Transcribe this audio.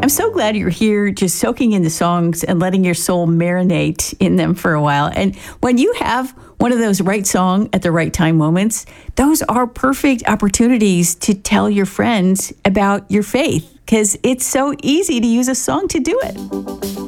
so glad you're here, just soaking in the songs and letting your soul marinate in them for a while. And when you have one of those right song at the right time moments, those are perfect opportunities to tell your friends about your faith, because it's so easy to use a song to do it.